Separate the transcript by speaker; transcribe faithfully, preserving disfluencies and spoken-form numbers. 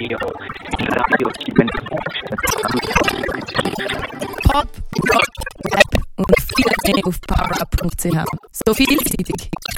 Speaker 1: Radio, Radio
Speaker 2: Pop, Rock, Rap und viel mehr auf powerup punkt c h. So vielseitig.